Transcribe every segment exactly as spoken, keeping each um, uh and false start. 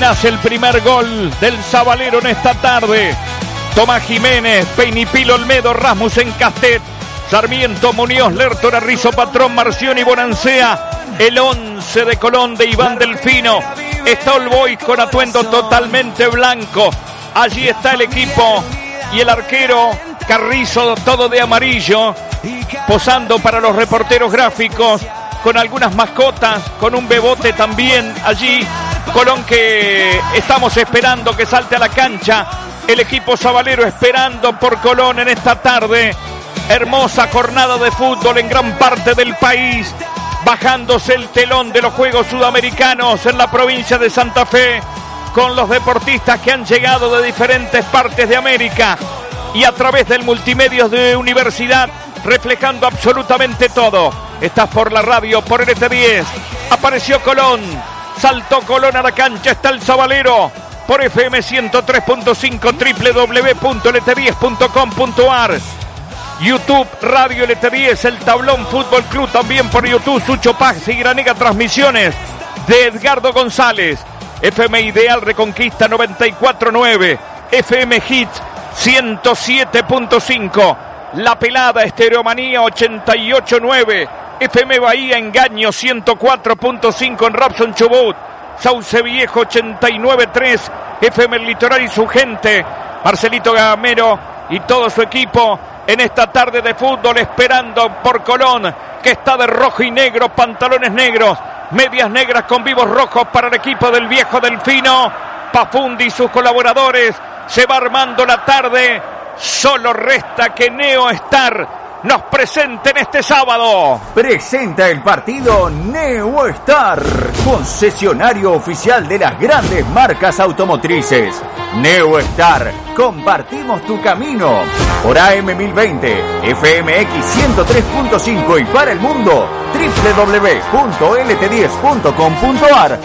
nace el primer gol del Sabalero en esta tarde. Tomás Jiménez, Peinipil Olmedo, Rasmussen Castet, Sarmiento, Muñoz, Lertora, Rizo Patrón, Marcioni, Bonancea. El once de Colón de Iván Delfino. Está All Boys con atuendo totalmente blanco. Allí está el equipo y el arquero Carrizo, todo de amarillo, posando para los reporteros gráficos, con algunas mascotas, con un bebote también allí. Colón que estamos esperando que salte a la cancha. El equipo sabalero esperando por Colón en esta tarde. Hermosa jornada de fútbol en gran parte del país. Bajándose el telón de los Juegos Sudamericanos en la provincia de Santa Fe, con los deportistas que han llegado de diferentes partes de América y a través del multimedios de Universidad, reflejando absolutamente todo. Estás por la radio, por L T diez. Apareció Colón, saltó Colón a la cancha, está el Sabalero por F M ciento tres punto cinco, doble u doble u doble u punto l t diez punto com punto a r. YouTube, Radio L T diez, el Tablón Fútbol Club también por YouTube, Sucho Paz y Granega Transmisiones de Edgardo González. F M Ideal Reconquista noventa y cuatro punto nueve, F M Hits ciento siete punto cinco, La Pelada Estereomanía ochenta y ocho punto nueve, F M Bahía Engaño ciento cuatro punto cinco en Robson Chubut, Sauce Viejo ochenta y nueve punto tres, F M El Litoral y su gente, Marcelito Gamero y todo su equipo en esta tarde de fútbol, esperando por Colón, que está de rojo y negro, pantalones negros, medias negras con vivos rojos para el equipo del viejo Delfino. Pafundi y sus colaboradores, se va armando la tarde. Solo resta que Neo Star nos presenten este sábado. Presenta el partido Neo Star, concesionario oficial de las grandes marcas automotrices. Neo Star, compartimos tu camino. Por A M mil veinte, F M X ciento tres punto cinco y para el mundo, doble u doble u doble u punto l t diez punto com punto a r.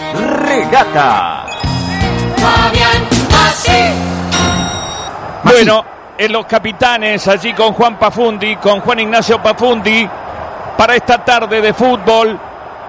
Regata. Fabián Masí. Bueno, en los capitanes, allí con Juan Pafundi, con Juan Ignacio Pafundi, para esta tarde de fútbol.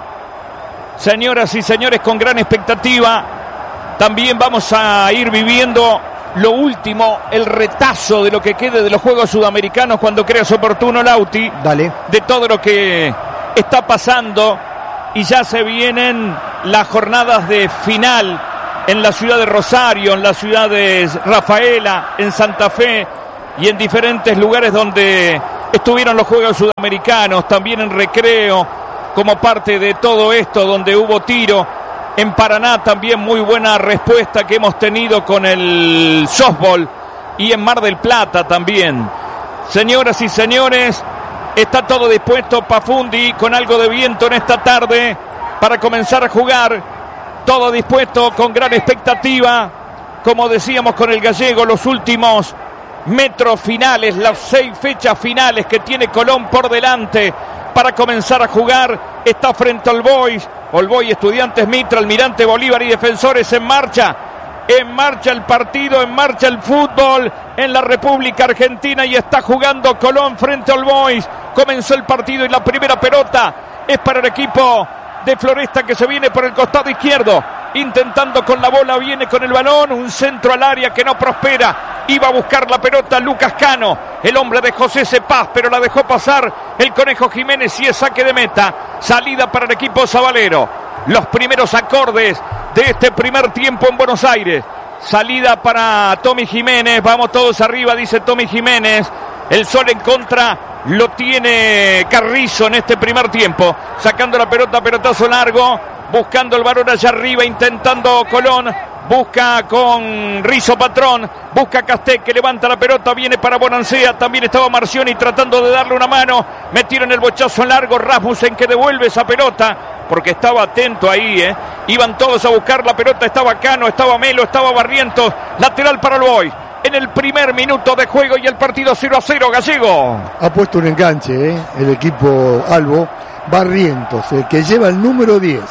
Señoras y señores, con gran expectativa, también vamos a ir viviendo lo último, el retazo de lo que quede de los Juegos Sudamericanos cuando creas oportuno, Lauti. Dale. De todo lo que está pasando, y ya se vienen las jornadas de final en la ciudad de Rosario, en la ciudad de Rafaela, en Santa Fe y en diferentes lugares donde estuvieron los Juegos Sudamericanos, también en Recreo, como parte de todo esto, donde hubo tiro. En Paraná también muy buena respuesta que hemos tenido con el softball, y en Mar del Plata también. Señoras y señores, está todo dispuesto. Pafundi con algo de viento en esta tarde para comenzar a jugar. Todo dispuesto, con gran expectativa, como decíamos con el gallego, los últimos metros finales, las seis fechas finales que tiene Colón por delante para comenzar a jugar. Está frente al Boys, All Boys, Estudiantes Mitra, Almirante Bolívar y Defensores. En marcha, en marcha el partido, en marcha el fútbol en la República Argentina, y está jugando Colón frente al Boys. Comenzó el partido y la primera pelota es para el equipo de Floresta, que se viene por el costado izquierdo, intentando con la bola, viene con el balón, un centro al área que no prospera. Iba a buscar la pelota Lucas Cano, el hombre de José Cepaz, pero la dejó pasar el Conejo Jiménez, y es saque de meta. Salida para el equipo sabalero. Los primeros acordes de este primer tiempo en Buenos Aires. Salida para Tommy Jiménez, vamos todos arriba, dice Tommy Jiménez. El sol en contra lo tiene Carrizo en este primer tiempo, sacando la pelota, pelotazo largo, buscando el varón allá arriba, intentando Colón, busca con Rizo Patrón, busca Castet, que levanta la pelota, viene para Bonancea, también estaba Marcioni tratando de darle una mano, metieron el bochazo largo, Rasmussen que devuelve esa pelota, porque estaba atento ahí, ¿eh? Iban todos a buscar la pelota, estaba Cano, estaba Melo, estaba Barrientos, lateral para el Boys. En el primer minuto de juego y el partido cero a cero, Gallego. Ha puesto un enganche, ¿eh? El equipo Albo. Barrientos, el que lleva el número diez.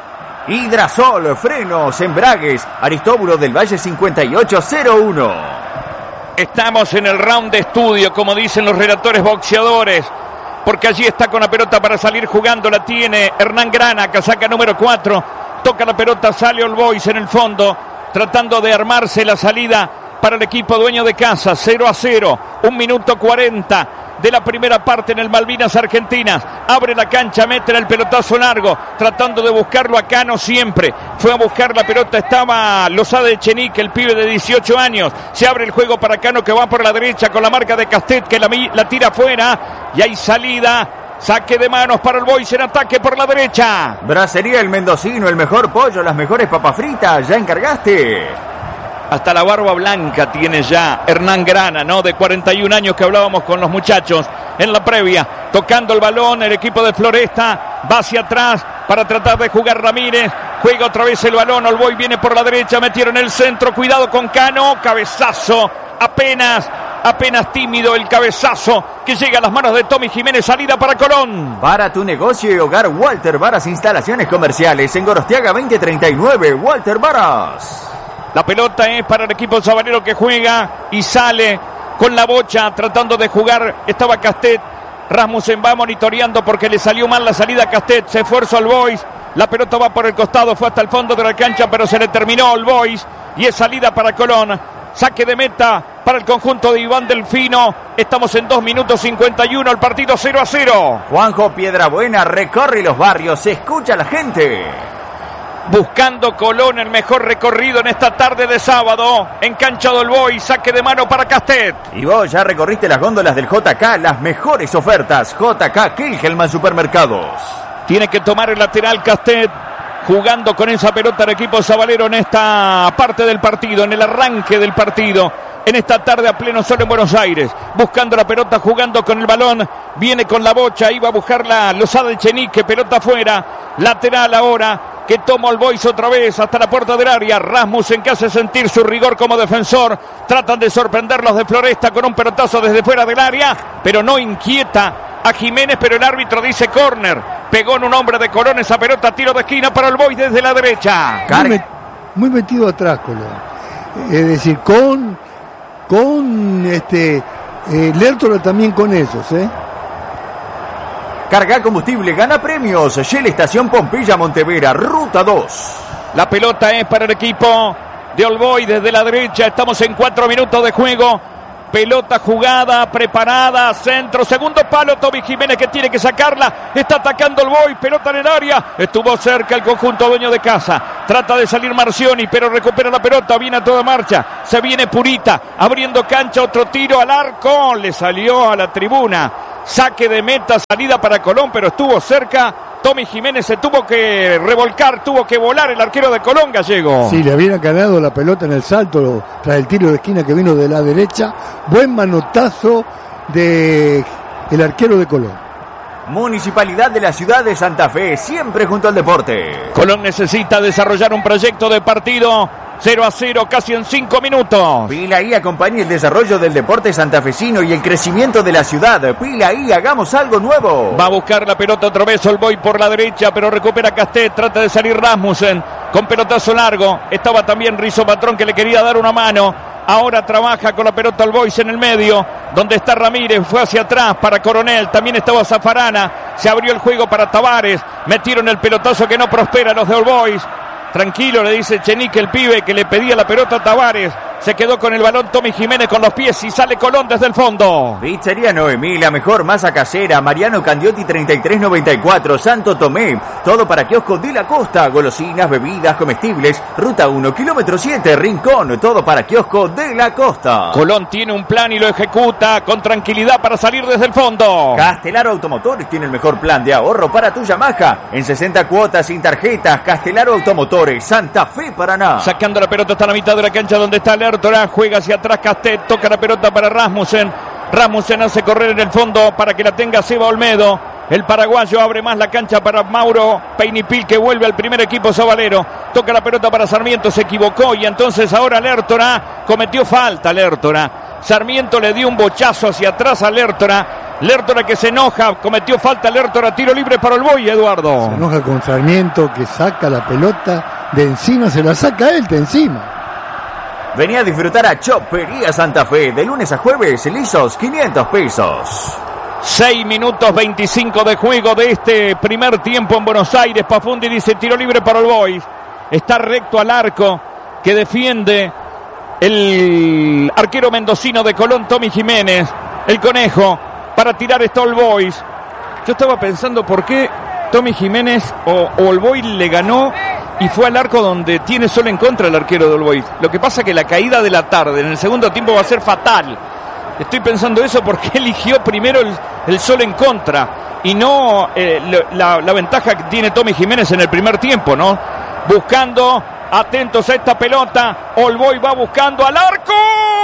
Hidrasol, frenos, embragues, Aristóbulo del Valle cincuenta y ocho cero uno. Estamos en el round de estudio, como dicen los relatores boxeadores, porque allí está con la pelota para salir jugando, la tiene Hernán Grana, casaca número cuatro, toca la pelota, sale All Boys en el fondo, tratando de armarse la salida para el equipo dueño de casa. Cero a cero, un minuto cuarenta de la primera parte en el Malvinas Argentinas. Abre la cancha, mete el pelotazo largo, tratando de buscarlo a Cano siempre. Fue a buscar la pelota, estaba Lozada Echenique, el pibe de dieciocho años. Se abre el juego para Cano, que va por la derecha con la marca de Castet, que la, la tira afuera. Y hay salida, saque de manos para el Boys en ataque por la derecha. Bracería El Mendocino, el mejor pollo, las mejores papas fritas. ¿Ya encargaste? Hasta la barba blanca tiene ya Hernán Grana, ¿no? De cuarenta y un años, que hablábamos con los muchachos en la previa. Tocando el balón, el equipo de Floresta va hacia atrás para tratar de jugar Ramírez. Juega otra vez el balón, All Boys viene por la derecha, metieron el centro, cuidado con Cano, cabezazo, apenas, apenas tímido el cabezazo que llega a las manos de Tommy Jiménez, salida para Colón. Para tu negocio y hogar, Walter Varas Instalaciones Comerciales, en Gorostiaga veinte treinta y nueve, Walter Varas. La pelota es para el equipo sabanero, que juega y sale con la bocha tratando de jugar. Estaba Castet. Rasmussen va monitoreando porque le salió mal la salida a Castet. Se esfuerza All Boys. La pelota va por el costado, fue hasta el fondo de la cancha, pero se le terminó All Boys. Y es salida para Colón. Saque de meta para el conjunto de Iván Delfino. Estamos en dos minutos cincuenta y uno, el partido cero a cero. Juanjo Piedrabuena recorre los barrios, se escucha a la gente. Buscando Colón el mejor recorrido en esta tarde de sábado. En cancha de All Boys, saque de mano para Castet. Y vos ya recorriste las góndolas del J K, las mejores ofertas. J K Kilgelman Supermercados. Tiene que tomar el lateral Castet, jugando con esa pelota el equipo sabalero en esta parte del partido, en el arranque del partido. En esta tarde a pleno sol en Buenos Aires, buscando la pelota, jugando con el balón, viene con la bocha, iba a buscarla Lozada Echenique, pelota afuera, lateral ahora, que toma All Boys otra vez hasta la puerta del área. Rasmussen, que hace sentir su rigor como defensor, tratan de sorprender los de Floresta con un pelotazo desde fuera del área, pero no inquieta a Jiménez, pero el árbitro dice córner. Pegó en un hombre de Colón esa pelota, tiro de esquina para All Boys desde la derecha. Muy, met, muy metido atrás Colón, es decir, con con este eh, Lertora también con esos, ¿eh? Carga combustible, gana premios. Shell Estación Pompeya Montevera, ruta dos. La pelota es para el equipo de All Boys desde la derecha. Estamos en cuatro minutos de juego. Pelota jugada, preparada, centro, segundo palo, Tommy Jiménez, que tiene que sacarla, está atacando el Boys, pelota en el área, estuvo cerca el conjunto dueño de casa, trata de salir Marcioni, pero recupera la pelota, viene a toda marcha, se viene Purita, abriendo cancha, otro tiro al arco, le salió a la tribuna, saque de meta, salida para Colón, pero estuvo cerca. Tommy Jiménez se tuvo que revolcar, tuvo que volar el arquero de Colón, Gallego. Sí, le habían ganado la pelota en el salto tras el tiro de esquina que vino de la derecha. Buen manotazo de el arquero de Colón. Municipalidad de la ciudad de Santa Fe, siempre junto al deporte. Colón necesita desarrollar un proyecto de partido. cero a cero, casi en cinco minutos. Pila I acompaña el desarrollo del deporte santafesino y el crecimiento de la ciudad. Pila I, hagamos algo nuevo. Va a buscar la pelota otra vez All Boys por la derecha, pero recupera Castet, trata de salir Rasmussen con pelotazo largo. Estaba también Rizo Patrón, que le quería dar una mano. Ahora trabaja con la pelota All Boys en el medio, donde está Ramírez, fue hacia atrás para Coronel, también estaba Zafarana, se abrió el juego para Tavares, metieron el pelotazo que no prospera los de All Boys. Tranquilo, le dice Echenique, el pibe que le pedía la pelota a Tavares. Se quedó con el balón Tommy Jiménez con los pies y sale Colón desde el fondo. Pizzería Noemí, la mejor masa casera. Mariano Candiotti treinta y tres noventa y cuatro, Santo Tomé. Todo para kiosco de la costa. Golosinas, bebidas, comestibles. Ruta uno, kilómetro siete, Rincón. Todo para kiosco de la costa. Colón tiene un plan y lo ejecuta con tranquilidad para salir desde el fondo. Castelaro Automotores tiene el mejor plan de ahorro para tu Yamaha. En sesenta cuotas sin tarjetas. Castelaro Automotores, Santa Fe, Paraná. Sacando la pelota hasta la mitad de la cancha donde está Lertora, juega hacia atrás Castet, toca la pelota para Rasmussen. Rasmussen hace correr en el fondo para que la tenga Seba Olmedo. El paraguayo abre más la cancha para Mauro Peinipil, que vuelve al primer equipo sabalero. Toca la pelota para Sarmiento, se equivocó y entonces ahora Lertora cometió falta. Lertora, Sarmiento le dio un bochazo hacia atrás a Lertora. Lertora que se enoja, cometió falta Lertora, tiro libre para el Boy, Eduardo. Se enoja con Sarmiento, que saca la pelota de encima, se la saca él de encima. Vení a disfrutar a Chopería Santa Fe, de lunes a jueves, lisos quinientos pesos. seis minutos veinticinco de juego de este primer tiempo en Buenos Aires. Pafundi dice tiro libre para All Boys. Está recto al arco que defiende el arquero mendocino de Colón, Tommy Jiménez. El conejo para tirar está All Boys. Yo estaba pensando por qué Tommy Jiménez o, o All Boys le ganó y fue al arco donde tiene sol en contra el arquero de All Boys. Lo que pasa que la caída de la tarde en el segundo tiempo va a ser fatal. Estoy pensando eso porque eligió primero el, el sol en contra y no eh, la, la ventaja que tiene Tommy Jiménez en el primer tiempo, ¿no? Buscando, atentos a esta pelota, All Boys va buscando al arco.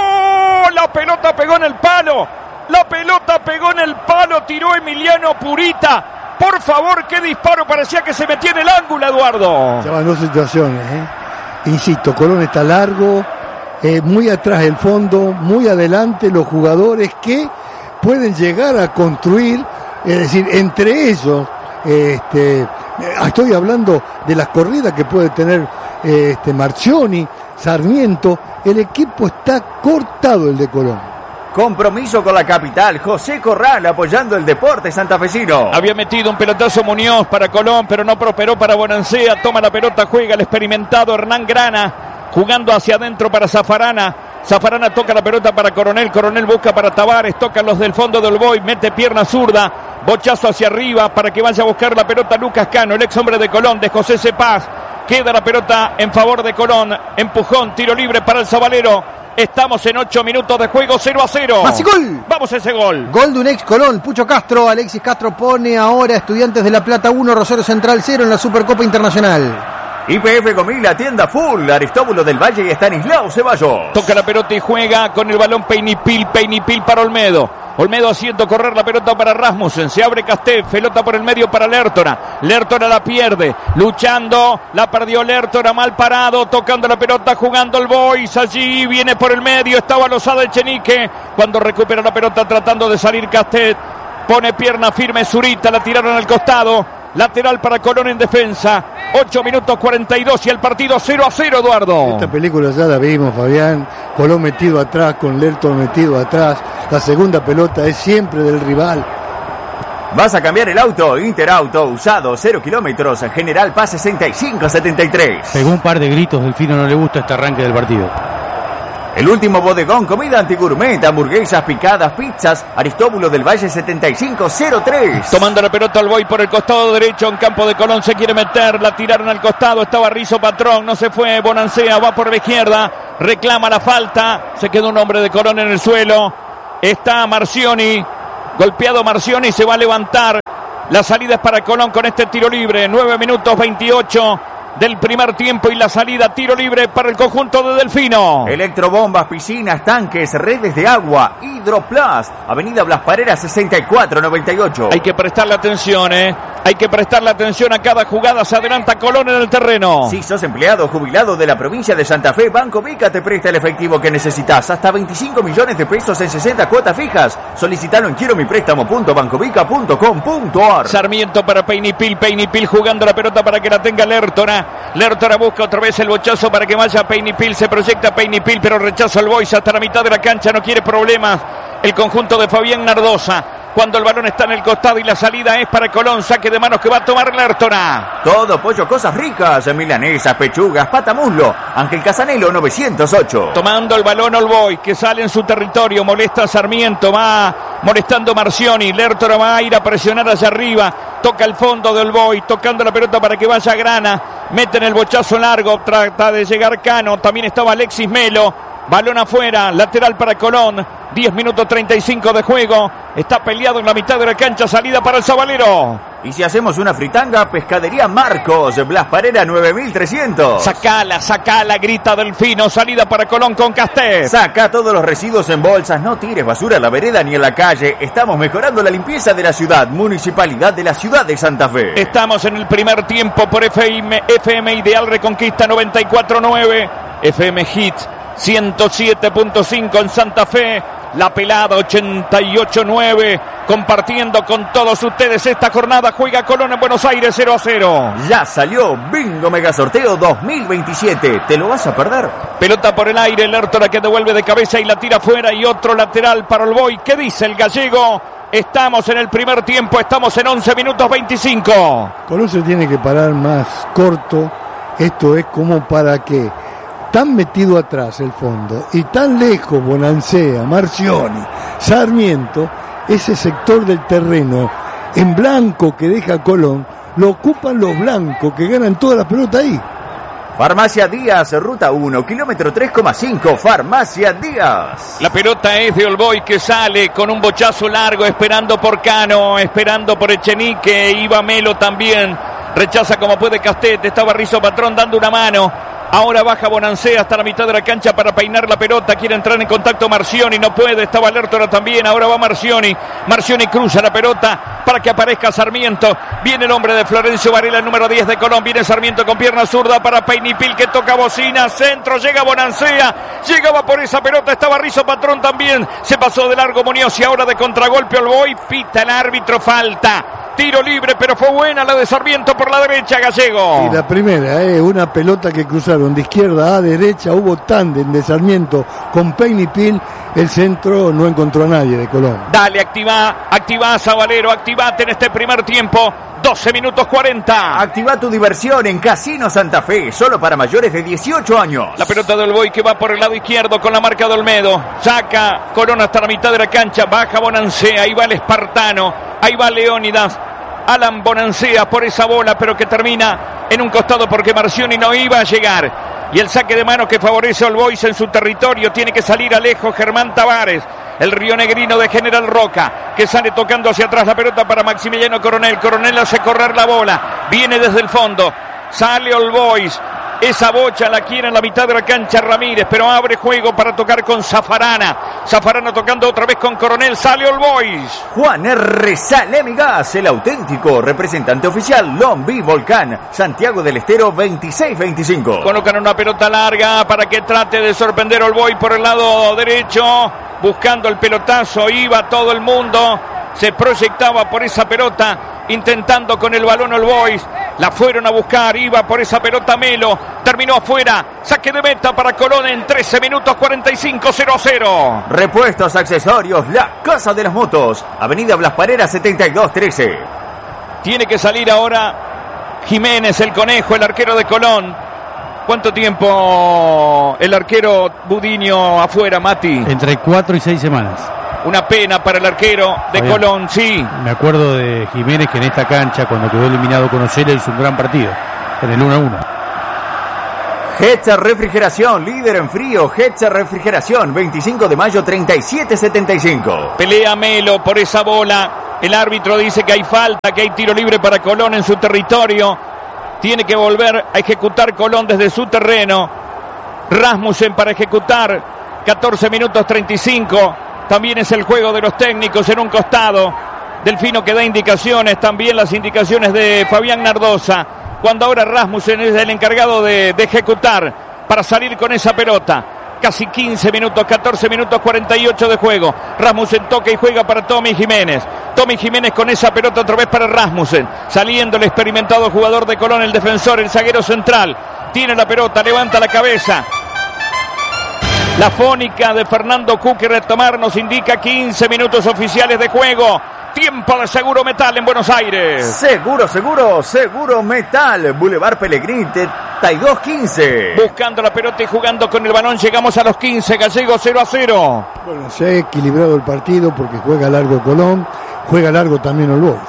La pelota pegó en el palo. La pelota pegó en el palo, tiró Emiliano Purita. Por favor, qué disparo, parecía que se metía en el ángulo, Eduardo. Se van dos situaciones, ¿eh? Insisto, Colón está largo, eh, muy atrás del fondo, muy adelante los jugadores que pueden llegar a construir, es decir, entre ellos, eh, este, estoy hablando de las corridas que puede tener eh, este, Marchioni, Sarmiento, el equipo está cortado el de Colón. Compromiso con la capital, José Corral apoyando el deporte santafesino. Había metido un pelotazo Muñoz para Colón, pero no prosperó para Bonancea. Toma la pelota, juega el experimentado Hernán Grana, jugando hacia adentro para Zafarana. Zafarana toca la pelota para Coronel, Coronel busca para Tavares, tocan los del fondo del Boy, mete pierna zurda, bochazo hacia arriba para que vaya a buscar la pelota Lucas Cano, el ex hombre de Colón, de José Cepaz. Queda la pelota en favor de Colón, empujón, tiro libre para el Zabalero. Estamos en ocho minutos de juego, cero a cero. ¡Más y gol! Vamos a ese gol. Gol de un ex Colón, Pucho Castro. Alexis Castro pone ahora Estudiantes de La Plata uno, Rosario Central cero en la Supercopa Internacional. Y P F Gomila, tienda full, Aristóbulo del Valle y Estanislao Ceballos. Toca la pelota y juega con el balón Peinipil, Peinipil para Olmedo. Olmedo haciendo correr la pelota para Rasmussen. Se abre Casté, pelota por el medio para Lertora. Lertora la pierde, luchando, la perdió Lertora, mal parado, tocando la pelota, jugando el Boys. Allí viene por el medio, estaba Lozada Echenique. Cuando recupera la pelota tratando de salir Casté, pone pierna firme Zurita, la tiraron al costado. Lateral para Colón en defensa. ocho minutos cuarenta y dos y el partido cero a cero, Eduardo. Esta película ya la vimos, Fabián. Colón metido atrás, con Lerton metido atrás. La segunda pelota es siempre del rival. ¿Vas a cambiar el auto? Interauto, usado, cero kilómetros, General Paz sesenta y cinco setenta y tres. Pegó un par de gritos, Delfino no le gusta este arranque del partido. El último bodegón, comida antigourmet, hamburguesas, picadas, pizzas, Aristóbulo del Valle setenta y cinco cero tres. Tomando la pelota al Boy por el costado derecho, en campo de Colón se quiere meter, la tiraron al costado, estaba Rizo Patrón, no se fue, Bonancea va por la izquierda, reclama la falta, se quedó un hombre de Colón en el suelo, está Marcioni, golpeado Marcioni, se va a levantar, la salida es para Colón con este tiro libre, nueve minutos veintiocho del primer tiempo y la salida, tiro libre para el conjunto de Delfino. Electrobombas, piscinas, tanques, redes de agua, Hidroplast, Avenida Blas Pareras sesenta y cuatro noventa y ocho. Hay que prestarle atención, ¿eh? Hay que prestarle atención a cada jugada, se adelanta Colón en el terreno. Si sos empleado jubilado de la provincia de Santa Fe, Banco Vica te presta el efectivo que necesitas, hasta veinticinco millones de pesos en sesenta cuotas fijas. Solicitalo en quiero mi préstamo punto bancovica punto com punto ar. Sarmiento para Peinipil, Peinipil jugando la pelota para que la tenga Lertora. Lertora busca otra vez el bochazo para que vaya Peinipil, se proyecta Peinipil, pero rechaza el Boys hasta la mitad de la cancha, no quiere problemas el conjunto de Fabián Nardosa. Cuando el balón está en el costado y la salida es para Colón, saque de manos que va a tomar Lertora. Todo pollo, cosas ricas, milanesas, pechugas, patamuslo, Ángel Casanelo novecientos ocho. Tomando el balón All Boys, que sale en su territorio, molesta a Sarmiento, va molestando Marcioni, Lertora va a ir a presionar hacia arriba, toca el fondo del Boys, tocando la pelota para que vaya Grana, meten el bochazo largo, trata de llegar Cano, también estaba Alexis Melo, balón afuera, lateral para Colón, diez minutos treinta y cinco de juego, está peleado en la mitad de la cancha, salida para el Zabalero. Y si hacemos una fritanga, Pescadería Marcos, Blas Parera nueve mil trescientos. Sacala, sacala, grita Delfino, salida para Colón con Castés. Saca todos los residuos en bolsas, no tires basura en la vereda ni en la calle. Estamos mejorando la limpieza de la ciudad, Municipalidad de la Ciudad de Santa Fe. Estamos en el primer tiempo por F M, F M Ideal Reconquista noventa y cuatro nueve, F M Hits ciento siete punto cinco en Santa Fe, La Pelada ochenta y ocho nueve, compartiendo con todos ustedes esta jornada. Juega Colón en Buenos Aires cero a cero. Ya salió Bingo Mega Sorteo dos mil veintisiete. ¿Te lo vas a perder? Pelota por el aire, Lertora que devuelve de cabeza y la tira fuera, y otro lateral para Olboy. ¿Qué dice el gallego? Estamos en el primer tiempo, estamos en once minutos veinticinco. Colón se tiene que parar más corto. Esto es como para que, tan metido atrás el fondo y tan lejos Bonancea, Marcioni, Sarmiento, ese sector del terreno en blanco que deja Colón, lo ocupan los blancos que ganan toda la pelota ahí. Farmacia Díaz, ruta uno, kilómetro tres coma cinco, Farmacia Díaz. La pelota es de Olboy que sale con un bochazo largo, esperando por Cano, esperando por Echenique, iba Melo también, rechaza como puede Castete, estaba Rizzo Patrón dando una mano. Ahora baja Bonancea hasta la mitad de la cancha para peinar la pelota. Quiere entrar en contacto Marcioni, no puede. Estaba Lertora también. Ahora va Marcioni. Marcioni cruza la pelota para que aparezca Sarmiento. Viene el hombre de Florencio Varela, el número diez de Colón. Viene Sarmiento con pierna zurda para Peinipil que toca bocina. Centro, llega Bonancea. Llegaba por esa pelota. Estaba Rizzo Patrón también. Se pasó de largo Muñoz y ahora de contragolpe Olboy. Pita el árbitro, falta. Tiro libre, pero fue buena la de Sarmiento por la derecha, Gallego. Y la primera, eh, una pelota que cruzaron de izquierda a derecha, hubo tándem de Sarmiento con Peinipil, el centro no encontró a nadie de Colón. Dale, activa, activa Zabalero, activate en este primer tiempo, doce minutos cuarenta. Activa tu diversión en Casino Santa Fe, solo para mayores de dieciocho años. La pelota del Olboy que va por el lado izquierdo con la marca de Olmedo, saca Colón hasta la mitad de la cancha, baja Bonancea, ahí va el espartano, ahí va Leónidas. Alan Bonancea por esa bola, pero que termina en un costado porque Marcioni no iba a llegar. Y el saque de mano que favorece a Olboy en su territorio. Tiene que salir a lejos Germán Tavares, el rionegrino de General Roca, que sale tocando hacia atrás la pelota para Maximiliano Coronel. Coronel hace correr la bola, viene desde el fondo, sale Olboy. Esa bocha la quiere en la mitad de la cancha Ramírez, pero abre juego para tocar con Zafarana. Zafarana tocando otra vez con Coronel, sale Olboy. Juan R. Salemigas, el auténtico representante oficial Lombi Volcán, Santiago del Estero veintiséis veinticinco. Colocan una pelota larga para que trate de sorprender Olboy por el lado derecho, buscando el pelotazo, iba todo el mundo, se proyectaba por esa pelota, intentando con el balón Olboy. La fueron a buscar, iba por esa pelota Melo, terminó afuera, saque de meta para Colón en trece minutos cuarenta y cinco, cero a cero. Repuestos, accesorios, la Casa de las Motos, Avenida Blas Parera setenta y dos trece. Tiene que salir ahora Jiménez, el conejo, el arquero de Colón. ¿Cuánto tiempo el arquero Budiño afuera, Mati? Entre cuatro y seis semanas. Una pena para el arquero de Fabián, Colón, sí. Me acuerdo de Jiménez que en esta cancha, cuando quedó eliminado con Osela, hizo un gran partido, en el uno a uno. Hetzer Refrigeración, líder en frío. Hetzer Refrigeración, veinticinco de mayo treinta y siete setenta y cinco. Pelea Melo por esa bola. El árbitro dice que hay falta, que hay tiro libre para Colón en su territorio. Tiene que volver a ejecutar Colón desde su terreno. Rasmussen para ejecutar. catorce minutos treinta y cinco. También es el juego de los técnicos en un costado. Delfino que da indicaciones, también las indicaciones de Fabián Nardosa. Cuando ahora Rasmussen es el encargado de, de ejecutar para salir con esa pelota. Casi quince minutos, catorce minutos cuarenta y ocho de juego. Rasmussen toca y juega para Tommy Jiménez. Tommy Jiménez con esa pelota otra vez para Rasmussen. Saliendo el experimentado jugador de Colón, el defensor, el zaguero central. Tiene la pelota, levanta la cabeza. La fónica de Fernando Cuque retomar nos indica quince minutos oficiales de juego. Tiempo de Seguro Metal en Buenos Aires. Seguro, seguro, Seguro Metal. Boulevard Pellegrini, treinta y dos quince. Buscando la pelota y jugando con el balón. Llegamos a los quince. Gallego cero a cero. Bueno, se ha equilibrado el partido porque juega largo Colón, juega largo también Olboy.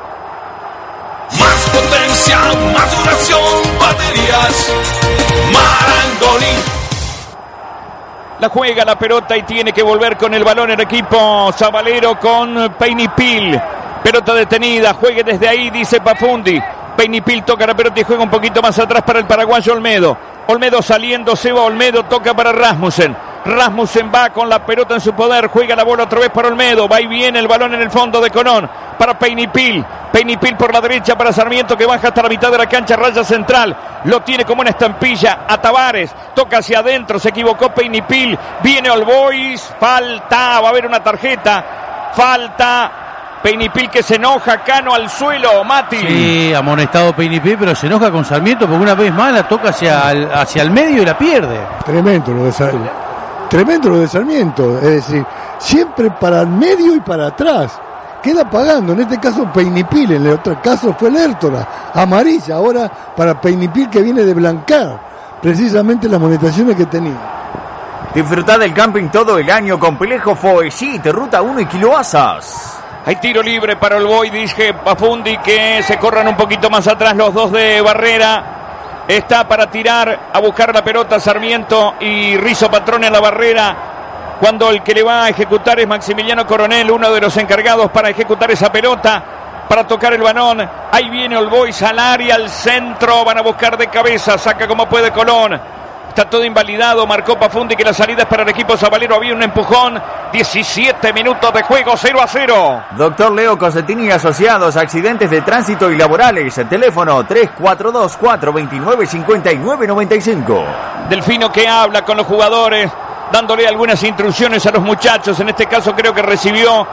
Más potencia, más duración, baterías. Marangoni. La juega la pelota y tiene que volver con el balón el equipo Zabalero con Peinipil. Pelota detenida, juegue desde ahí, dice Pafundi. Peinipil toca la pelota y juega un poquito más atrás para el paraguayo Olmedo. Olmedo saliendo, se va Olmedo, toca para Rasmussen. Rasmussen va con la pelota en su poder, juega la bola otra vez para Olmedo. Va y viene el balón en el fondo de Colón para Peinipil. Peinipil por la derecha para Sarmiento que baja hasta la mitad de la cancha, raya central. Lo tiene como una estampilla a Tavares. Toca hacia adentro, se equivocó Peinipil. Viene Olboy, falta, va a haber una tarjeta. Falta Peñipil que se enoja, Cano al suelo, Mati. Sí, amonestado Peñipil, pero se enoja con Sarmiento porque una vez más la toca hacia el, hacia el medio y la pierde. Tremendo lo de Sarmiento. Tremendo lo de Sarmiento. Es decir, siempre para el medio y para atrás. Queda pagando, en este caso Peñipil, en el otro caso fue Lertora. Amarilla, ahora para Peñipil que viene de blancar precisamente las amonestaciones que tenía. Disfrutá del camping todo el año. Complejo Foesit, Ruta uno y Quiloasas. Hay tiro libre para el Boy, dije Pafundi que se corran un poquito más atrás los dos de Barrera. Está para tirar, a buscar la pelota Sarmiento y Rizo Patrón en la barrera. Cuando el que le va a ejecutar es Maximiliano Coronel, uno de los encargados para ejecutar esa pelota, para tocar el balón. Ahí viene el Boy al área, al centro, van a buscar de cabeza, saca como puede Colón. Está todo invalidado, marcó Pafundi que la salida es para el equipo Zabalero, había un empujón, diecisiete minutos de juego, cero a cero. Doctor Leo Cosetini y Asociados, accidentes de tránsito y laborales, teléfono tres cuatro dos, cuatro dos nueve, cinco nueve nueve cinco. Delfino que habla con los jugadores, dándole algunas instrucciones a los muchachos, en este caso creo que recibió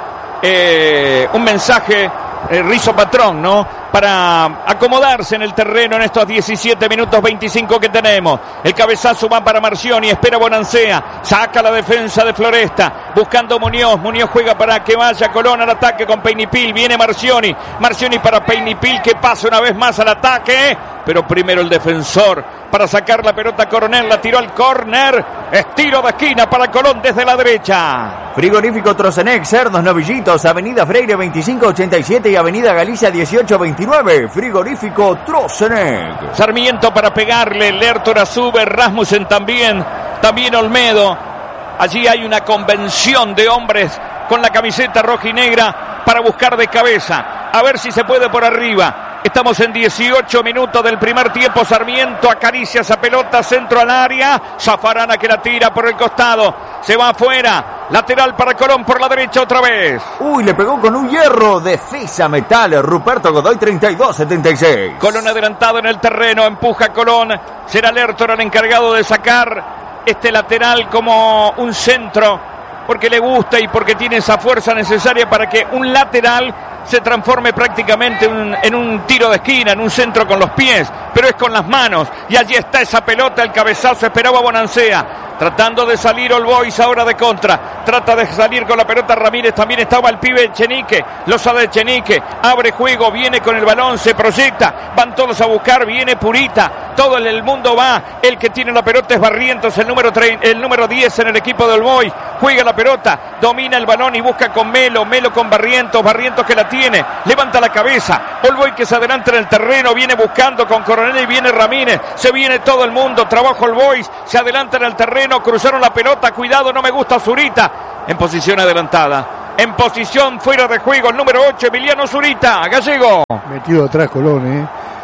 eh, un mensaje eh, Rizo Patrón, ¿no? Para acomodarse en el terreno en estos diecisiete minutos veinticinco que tenemos. El cabezazo va para Marcioni, espera Bonancea, saca la defensa de Floresta, buscando Muñoz, Muñoz juega para que vaya Colón al ataque con Peñipil, viene Marcioni, Marcioni para Peñipil que pasa una vez más al ataque, pero primero el defensor para sacar la pelota Coronel, la tiró al córner, estiro de esquina para Colón desde la derecha. Frigorífico Trocenec, Cerdos Novillitos, Avenida Freire veinticinco ochenta y siete y Avenida Galicia dieciocho veintinueve. Frigorífico Trocenec. Sarmiento para pegarle, Lertora sube, Rasmussen también, también Olmedo. Allí hay una convención de hombres con la camiseta roja y negra para buscar de cabeza, a ver si se puede por arriba. Estamos en dieciocho minutos del primer tiempo. Sarmiento acaricia esa pelota, centro al área. Zafarana que la tira por el costado. Se va afuera. Lateral para Colón por la derecha otra vez. Uy, le pegó con un hierro. Defensa Metal. Ruperto Godoy treinta y dos setenta y seis. Colón adelantado en el terreno. Empuja Colón. Será Lertora el encargado de sacar este lateral como un centro, porque le gusta y porque tiene esa fuerza necesaria para que un lateral se transforme prácticamente un, en un tiro de esquina, en un centro con los pies, pero es con las manos, y allí está esa pelota, el cabezazo, esperaba Bonancea, tratando de salir All Boys ahora de contra, trata de salir con la pelota Ramírez, también estaba el pibe Echenique, Loza de Echenique, abre juego, viene con el balón, se proyecta, van todos a buscar, viene Purita, todo el mundo va, el que tiene la pelota es Barrientos, el número, el número diez en el equipo de All Boys, juega la pelota, domina el balón y busca con Melo, Melo con Barrientos, Barrientos que la tiene, levanta la cabeza, All Boys que se adelanta en el terreno, viene buscando con Coronel y viene Ramírez, se viene todo el mundo, trabaja All Boys, se adelanta en el terreno, cruzaron la pelota, cuidado, no me gusta Zurita, en posición adelantada, en posición fuera de juego, el número ocho, Emiliano Zurita, Gallego. Metido atrás Colón, ¿eh?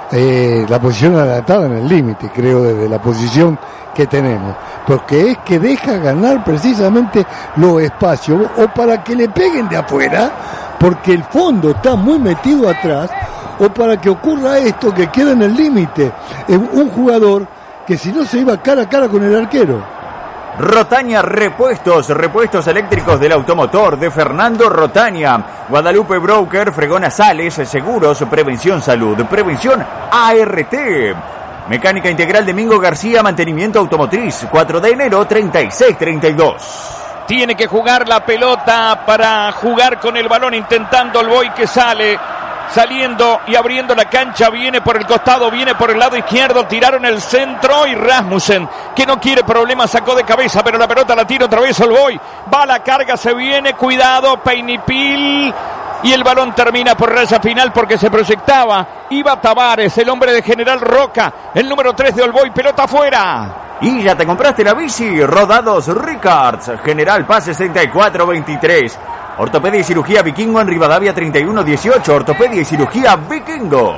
Eh, la posición adelantada en el límite, creo, desde la posición que tenemos, porque es que deja ganar precisamente los espacios, o para que le peguen de afuera, porque el fondo está muy metido atrás, o para que ocurra esto que queda en el límite, un jugador que si no se iba cara a cara con el arquero. Rotaña Repuestos, repuestos eléctricos del automotor de Fernando Rotaña. Guadalupe Broker, Fregona Sales, Seguros, Prevención Salud, Prevención A R T. Mecánica Integral de Mingo García, Mantenimiento Automotriz, cuatro de enero, treinta y seis treinta y dos. Tiene que jugar la pelota para jugar con el balón, intentando el Boy que sale. Saliendo y abriendo la cancha, viene por el costado, viene por el lado izquierdo, tiraron el centro y Rasmussen, que no quiere problemas, sacó de cabeza, pero la pelota la tira otra vez Olboy, va la carga, se viene, cuidado, Peñipil, y el balón termina por raya final porque se proyectaba, iba Tavares, el hombre de General Roca, el número tres de Olboy, pelota afuera. Y ya te compraste la bici, Rodados Ricards, General Paz sesenta y cuatro veintitrés. Ortopedia y cirugía Vikingo en Rivadavia treinta y uno dieciocho. Ortopedia y cirugía Vikingo.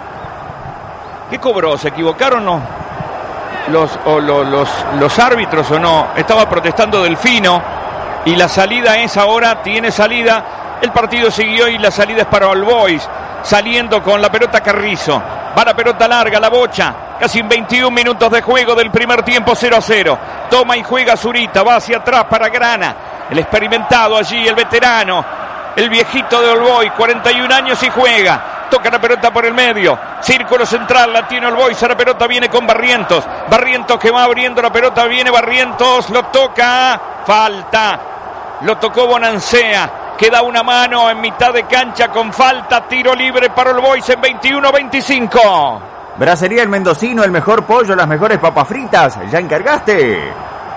¿Qué cobró? ¿Se equivocaron o no? Los, o lo, los, los árbitros o no. Estaba protestando Delfino. Y la salida es ahora, tiene salida. El partido siguió y la salida es para All Boys. Saliendo con la pelota Carrizo. Va la pelota larga, la bocha. Casi en veintiún minutos de juego del primer tiempo, cero a cero. Toma y juega Zurita, va hacia atrás para Grana. El experimentado allí, el veterano. el viejito de All Boys, cuarenta y un años y juega. Toca la pelota por el medio. Círculo central, la tiene All Boys. La pelota viene con Barrientos. Barrientos que va abriendo la pelota. Viene Barrientos. Lo toca. Falta. Lo tocó Bonancea. Queda una mano en mitad de cancha con falta. Tiro libre para All Boys en veintiuno veinticinco. Bracería El Mendocino, el mejor pollo, las mejores papas fritas. ¿Ya encargaste?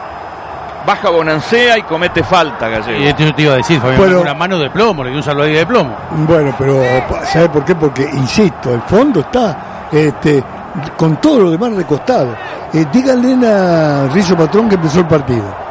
Baja Bonancea y comete falta, Gallego. Y esto yo te iba a decir, Fabián, Bueno, una mano de plomo, le dio un salvavidas de plomo. Bueno, pero ¿sabe por qué? Porque, insisto, el fondo está este, con todo lo demás recostado. Eh, díganle a Rizzo Patrón que empezó el partido.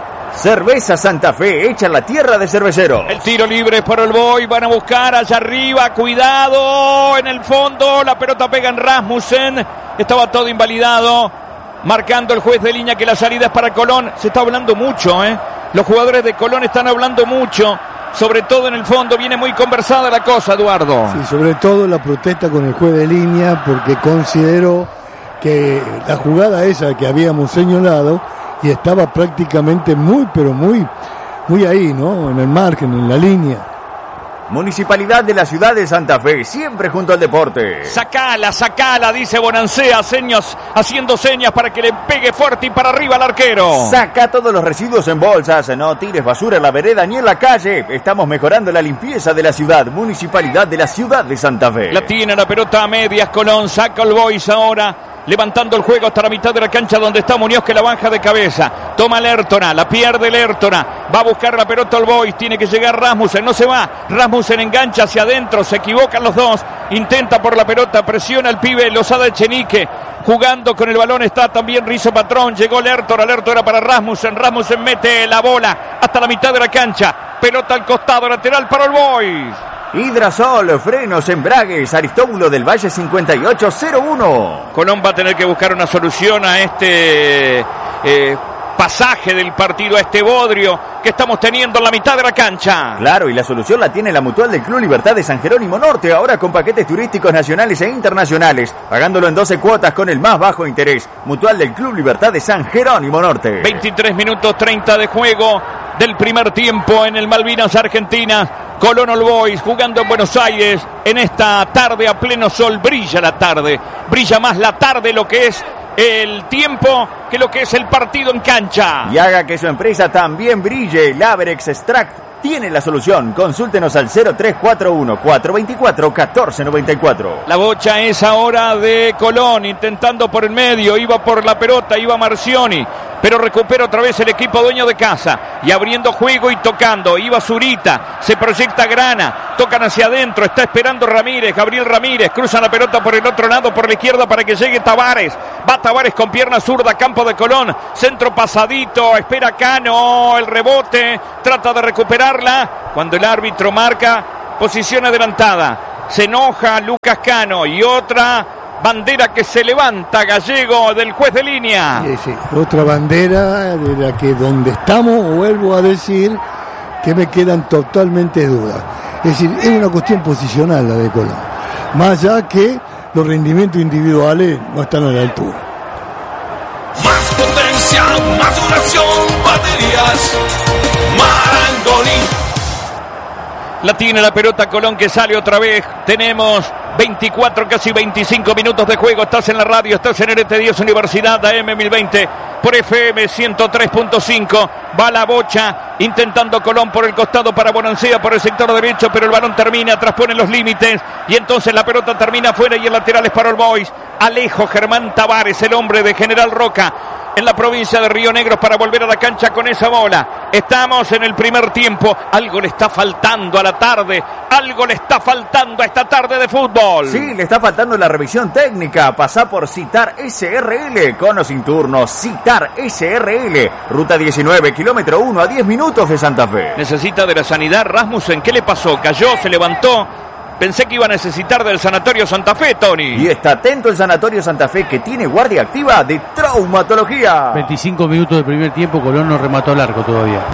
Cerveza Santa Fe, hecha en la tierra de cerveceros. El tiro libre para el Boy, van a buscar allá arriba, cuidado, en el fondo, la pelota pega en Rasmussen, estaba todo invalidado, marcando el juez de línea que la salida es para Colón. Se está hablando mucho, ¿eh? Los jugadores de Colón están hablando mucho, sobre todo en el fondo, viene muy conversada la cosa, Eduardo. Sí, sobre todo la protesta con el juez de línea, porque consideró que la jugada esa que habíamos señalado, y estaba prácticamente muy, pero muy, muy ahí, ¿no? En el margen, en la línea. Municipalidad de la ciudad de Santa Fe, siempre junto al deporte. Sacala, sacala, dice Bonancea, señas, haciendo señas para que le pegue fuerte y para arriba al arquero. Saca todos los residuos en bolsas, no tires basura en la vereda ni en la calle. Estamos mejorando la limpieza de la ciudad. Municipalidad de la ciudad de Santa Fe. La tiene la pelota a medias, Colón, saca el Boys ahora. Levantando el juego hasta la mitad de la cancha donde está Muñoz, que la baja de cabeza. Toma Lertona, la pierde Lertona. Va a buscar la pelota el Boys. Tiene que llegar Rasmussen, no se va. Rasmussen engancha hacia adentro, se equivocan los dos. Intenta por la pelota, presiona al pibe Lozada Echenique. Jugando con el balón está también Rizzo Patrón. Llegó Lertona, Lertona para Rasmussen. Rasmussen mete la bola hasta la mitad de la cancha. Pelota al costado, lateral para el Boys. Hidrasol, frenos, embragues, Aristóbulo del Valle cincuenta y ocho cero uno. Colón va a tener que buscar una solución a este eh, pasaje del partido, a este bodrio que estamos teniendo en la mitad de la cancha. Claro, y la solución la tiene la Mutual del Club Libertad de San Jerónimo Norte, ahora con paquetes turísticos nacionales e internacionales, pagándolo en doce cuotas con el más bajo interés. Mutual del Club Libertad de San Jerónimo Norte. veintitrés minutos treinta de juego del primer tiempo en el Malvinas Argentina. Colón All Boys jugando en Buenos Aires en esta tarde a pleno sol. Brilla la tarde, brilla más la tarde lo que es el tiempo que lo que es el partido en cancha. Y haga que su empresa también brille. Laverex Extract tiene la solución. Consúltenos al cero tres cuatro uno, cuatro dos cuatro, uno cuatro nueve cuatro. La bocha es ahora de Colón, intentando por el medio, iba por la pelota, iba Marcioni, pero recupera otra vez el equipo dueño de casa, y abriendo juego y tocando, iba Zurita, se proyecta Grana, tocan hacia adentro, está esperando Ramírez, Gabriel Ramírez, cruzan la pelota por el otro lado, por la izquierda para que llegue Tavares, va Tavares con pierna zurda, campo de Colón, centro pasadito, espera Cano, el rebote, trata de recuperarla, cuando el árbitro marca posición adelantada, se enoja Lucas Cano, y otra bandera que se levanta, Gallego, del juez de línea. Sí, sí. Otra bandera de la que donde estamos, vuelvo a decir que me quedan totalmente dudas. Es decir, es una cuestión posicional la de Colón. Más allá que los rendimientos individuales no están a la altura. Más potencia, más duración, baterías Marangoni. La tiene la pelota Colón que sale otra vez. Tenemos veinticuatro, casi veinticinco minutos de juego. Estás en la radio, estás en R T diez Universidad A M mil veinte por F M ciento tres punto cinco. Va la bocha, intentando Colón por el costado para Bonancea por el sector derecho, pero el balón termina, traspone los límites y entonces la pelota termina afuera y el lateral es para el Boys. Alejo Germán Tavares, el hombre de General Roca, en la provincia de Río Negro, para volver a la cancha con esa bola. Estamos en el primer tiempo. Algo le está faltando a la tarde. Algo le está faltando a esta tarde de fútbol. Sí, le está faltando la revisión técnica. Pasá por Citar S R L. Con o sin turno, Citar S R L. Ruta diecinueve, kilómetro uno, a diez minutos de Santa Fe. Necesita de la sanidad Rasmussen. ¿Qué le pasó? Cayó, se levantó. Pensé que iba a necesitar del Sanatorio Santa Fe, Tony. Y está atento el Sanatorio Santa Fe, que tiene guardia activa de traumatología. veinticinco minutos del primer tiempo, Colón no remató al arco todavía.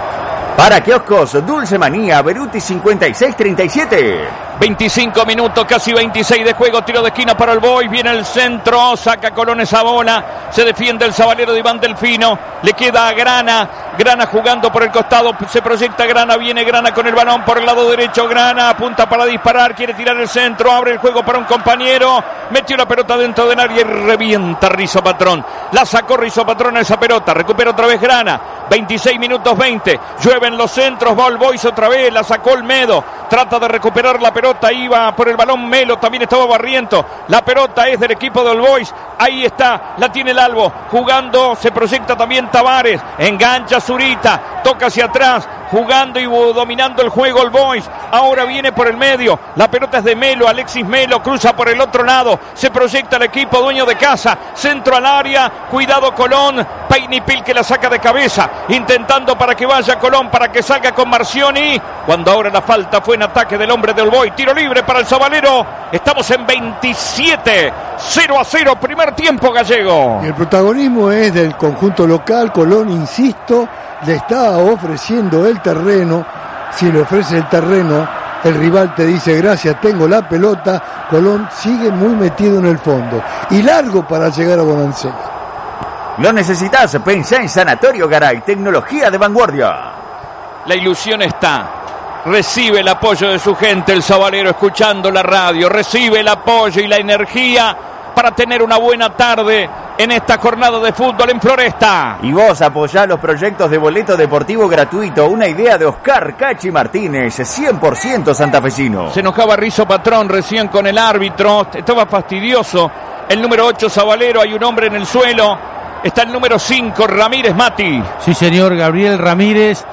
Para kioscos Dulce Manía, Beruti cincuenta y seis treinta y siete. veinticinco minutos, casi veintiséis de juego, tiro de esquina para el Boys, viene el centro, saca Colón esa bola, se defiende el sabalero de Iván Delfino, le queda a Grana, Grana jugando por el costado, se proyecta Grana, viene Grana con el balón por el lado derecho, Grana apunta para disparar, quiere tirar el centro, abre el juego para un compañero, metió la pelota dentro del área y revienta Rizo Patrón, la sacó Rizo Patrón a esa pelota, recupera otra vez Grana, veintiséis minutos veinte, llueven los centros, va el Boys otra vez, la sacó Olmedo, trata de recuperar la pelota, iba por el balón Melo, también estaba Barriento, la pelota es del equipo del Boys, ahí está, la tiene el Albo, jugando, se proyecta también Tavares, engancha Zurita, toca hacia atrás, jugando y dominando el juego el Boys, ahora viene por el medio, la pelota es de Melo, Alexis Melo, cruza por el otro lado, se proyecta el equipo dueño de casa, centro al área, cuidado Colón, Peinipil que la saca de cabeza, intentando para que vaya Colón, para que salga con Marcioni, cuando ahora la falta fue en ataque del hombre del Boys, tiro libre para el sabalero, estamos en veintisiete, cero a cero, primer tiempo gallego. Y el protagonismo es del conjunto local, Colón, insisto, le está ofreciendo el terreno, si le ofrece el terreno, el rival te dice gracias, tengo la pelota, Colón sigue muy metido en el fondo, y largo para llegar a Bonancela. ¿Lo necesitas? Pensá en Sanatorio Garay, tecnología de vanguardia. La ilusión está. Recibe el apoyo de su gente, el sabalero, escuchando la radio. Recibe el apoyo y la energía para tener una buena tarde en esta jornada de fútbol en Floresta. Y vos apoyá los proyectos de boleto deportivo gratuito, una idea de Oscar Cachi Martínez, cien por ciento santafesino. Se enojaba Rizo Patrón recién con el árbitro, estaba fastidioso. El número ocho, Sabalero, hay un hombre en el suelo. Está el número cinco, Ramírez Mati. Sí, señor, Gabriel Ramírez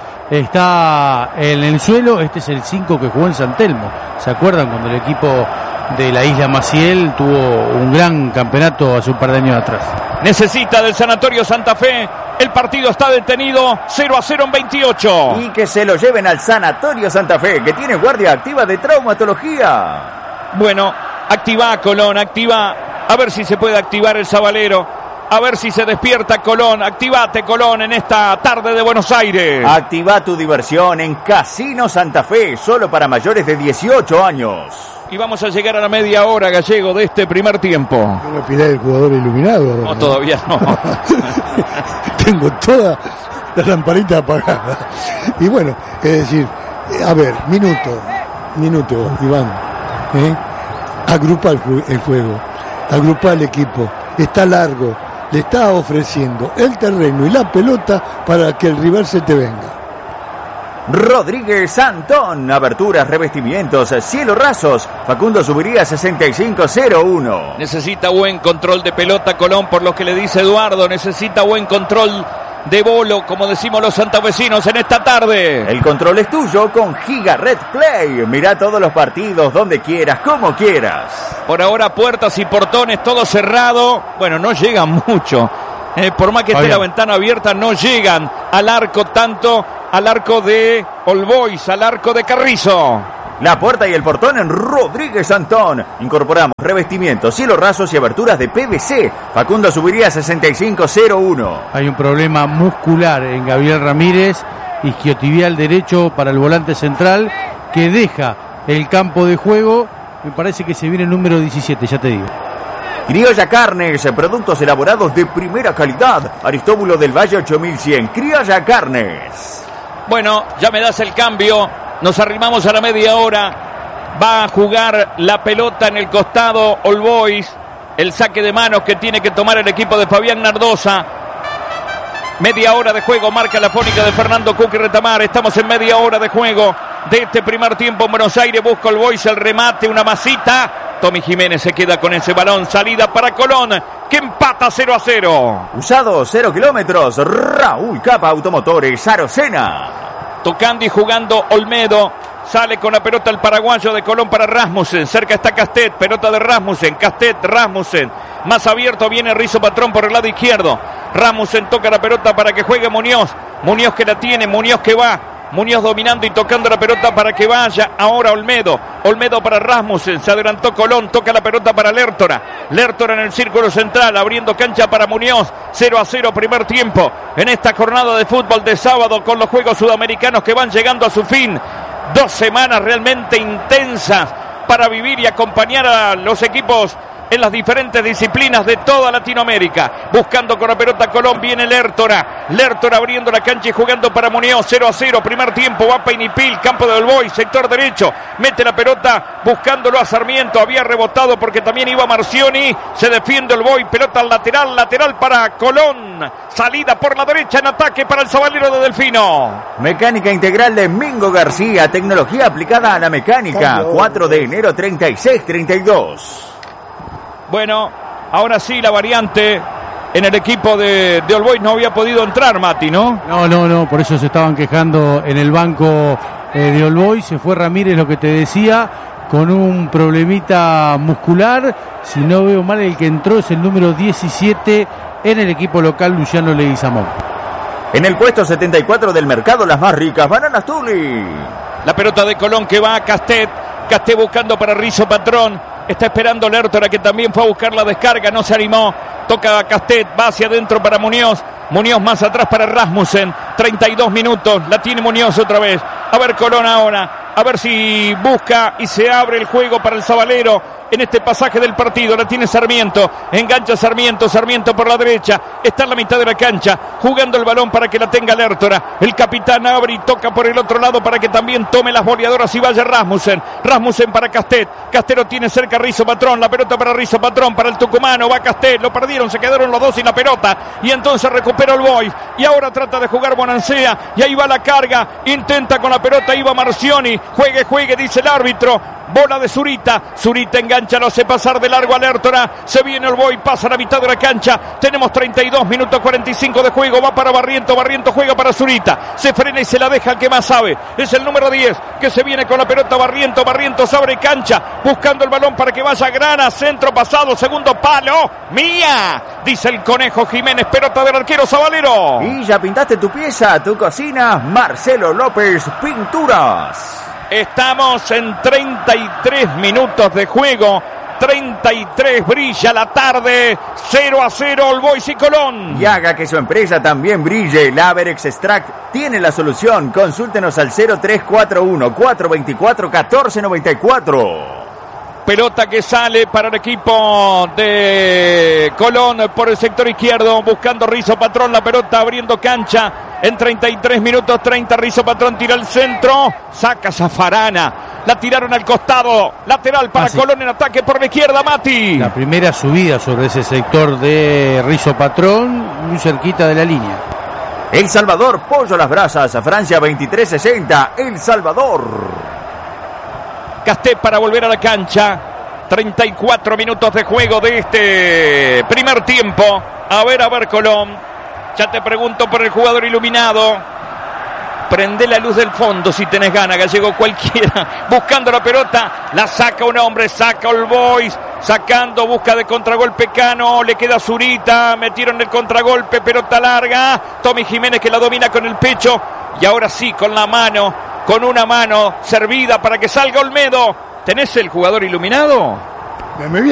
está en el suelo. Este es el cinco que jugó en San Telmo. ¿Se acuerdan cuando el equipo de la Isla Maciel tuvo un gran campeonato hace un par de años atrás? Necesita del Sanatorio Santa Fe. El partido está detenido, cero a cero en veintiocho. Y que se lo lleven al Sanatorio Santa Fe, que tiene guardia activa de traumatología. Bueno, activa a Colón, activa, a ver si se puede activar el sabalero. A ver si se despierta Colón. Activate Colón en esta tarde de Buenos Aires. Activa tu diversión en Casino Santa Fe, solo para mayores de dieciocho años. Y vamos a llegar a la media hora, Gallego, de este primer tiempo. No me pidáis el jugador iluminado. No, ¿no? Todavía no. Tengo toda la lamparita apagada. Y bueno, es decir, a ver, minuto, minuto, Iván. ¿eh? Agrupa el, el juego, agrupa el equipo. Está largo. Le está ofreciendo el terreno y la pelota para que el rival se te venga. Rodríguez Antón, aberturas, revestimientos, cielo rasos, Facundo Subiría sesenta y cinco cero uno. Necesita buen control de pelota Colón, por lo que le dice Eduardo, necesita buen control de bolo, como decimos los santafesinos en esta tarde. El control es tuyo con Giga Red Play. Mirá todos los partidos, donde quieras, como quieras. Por ahora puertas y portones, todo cerrado. Bueno, no llegan mucho. Eh, por más que esté la ventana abierta, no llegan al arco, tanto al arco de All Boys, al arco de Carrizo. La puerta y el portón en Rodríguez Antón. Incorporamos revestimientos, cielos rasos y aberturas de P V C. Facundo Subiría sesenta y cinco cero uno. Hay un problema muscular en Gabriel Ramírez, isquiotibial derecho para el volante central, que deja el campo de juego. Me parece que se viene el número diecisiete, ya te digo. Criolla Carnes, productos elaborados de primera calidad. Aristóbulo del Valle ocho mil cien. Criolla Carnes. Bueno, ya me das el cambio. Nos arrimamos a la media hora. Va a jugar la pelota en el costado All Boys. El saque de manos que tiene que tomar el equipo de Fabián Nardosa. Media hora de juego, marca la fónica de Fernando Cuqui Retamar. Estamos en media hora de juego de este primer tiempo en Buenos Aires. Busca All Boys el remate, una masita. Tommy Jiménez se queda con ese balón. Salida para Colón, que empata cero a cero. Usado cero kilómetros. Raúl Capa Automotores Arocena. Tocando y jugando Olmedo. Sale con la pelota el paraguayo de Colón para Rasmussen. Cerca está Castet. Pelota de Rasmussen. Castet, Rasmussen. Más abierto viene Rizo Patrón por el lado izquierdo. Rasmussen toca la pelota para que juegue Muñoz. Muñoz que la tiene. Muñoz que va. Muñoz dominando y tocando la pelota para que vaya ahora Olmedo. Olmedo para Rasmussen, se adelantó Colón, toca la pelota para Lertora. Lertora en el círculo central, abriendo cancha para Muñoz. cero a cero primer tiempo en esta jornada de fútbol de sábado con los Juegos Sudamericanos que van llegando a su fin. Dos semanas realmente intensas para vivir y acompañar a los equipos en las diferentes disciplinas de toda Latinoamérica. Buscando con la pelota Colón, viene Lertora. Lertora abriendo la cancha y jugando para Muñoz. cero a cero, primer tiempo, va Peinipil, campo de Olboy, sector derecho. Mete la pelota buscándolo a Sarmiento. Había rebotado porque también iba Marcioni. Se defiende Olboy, pelota al lateral, lateral para Colón. Salida por la derecha en ataque para el sabalero de Delfino. Mecánica integral de Mingo García, tecnología aplicada a la mecánica. cuatro de enero, treinta y seis treinta y dos. Bueno, ahora sí la variante en el equipo de, de All Boys no había podido entrar, Mati, ¿no? No, no, no, por eso se estaban quejando en el banco eh, de All Boys. Se fue Ramírez, lo que te decía, con un problemita muscular. Si no veo mal, el que entró es el número diecisiete en el equipo local, Luciano Leguizamón. En el puesto setenta y cuatro del mercado, las más ricas, Bananas Tuli. La pelota de Colón que va a Castet. Castet buscando para Rizo Patrón. Está esperando Lertora, que también fue a buscar la descarga, no se animó. Toca a Castet, va hacia adentro para Muñoz. Muñoz más atrás para Rasmussen. treinta y dos minutos, la tiene Muñoz otra vez. A ver Colón ahora, a ver si busca y se abre el juego para el sabalero en este pasaje del partido. La tiene Sarmiento, engancha Sarmiento, Sarmiento por la derecha, está en la mitad de la cancha, jugando el balón para que la tenga Lertora. El capitán abre y toca por el otro lado para que también tome las boleadoras y vaya Rasmussen. Rasmussen para Castet, Castet lo tiene cerca Rizo Patrón, la pelota para Rizo Patrón, para el tucumano, va Castet, lo perdieron, se quedaron los dos sin la pelota y entonces recupera el Boys y ahora trata de jugar Bonancea y ahí va la carga, intenta con la pelota, iba Marcioni, juegue, juegue, dice el árbitro. Bola de Zurita, Zurita engancha, lo hace pasar de largo a Lertora, se viene el Boy, pasa a la mitad de la cancha, tenemos treinta y dos minutos cuarenta y cinco de juego, va para Barriento, Barriento juega para Zurita, se frena y se la deja al que más sabe, es el número diez, que se viene con la pelota Barriento, Barriento se abre cancha, buscando el balón para que vaya Grana, centro pasado, segundo palo, mía, dice el Conejo Jiménez, pelota del arquero Sabalero. Y ya pintaste tu pieza, tu cocina, Marcelo López Pinturas. Estamos en treinta y tres minutos de juego. treinta y tres, brilla la tarde. cero a cero, All Boys y Colón. Y haga que su empresa también brille. La Averex Extract tiene la solución. Consúltenos al cero tres cuatro uno, cuatro dos cuatro, uno cuatro nueve cuatro. Pelota que sale para el equipo de Colón por el sector izquierdo, buscando Rizo Patrón, la pelota abriendo cancha en treinta y tres minutos treinta, Rizo Patrón tira al centro, saca Zafarana, la tiraron al costado, lateral para ah, sí. Colón en ataque por la izquierda, Mati. La primera subida sobre ese sector de Rizo Patrón, muy cerquita de la línea. El Salvador, pollo a las brasas, a Francia veintitrés sesenta, El Salvador. Castet para volver a la cancha. treinta y cuatro minutos de juego de este primer tiempo. A ver, a ver, Colón. Ya te pregunto por el jugador iluminado. Prende la luz del fondo si tenés ganas, Gallego, cualquiera. Buscando la pelota, la saca un hombre, saca All Boys. Sacando, busca de contragolpe Cano, le queda Zurita, metieron el contragolpe, pelota larga. Tommy Jiménez que la domina con el pecho. Y ahora sí, con la mano, con una mano servida para que salga Olmedo. ¿Tenés el jugador iluminado? Me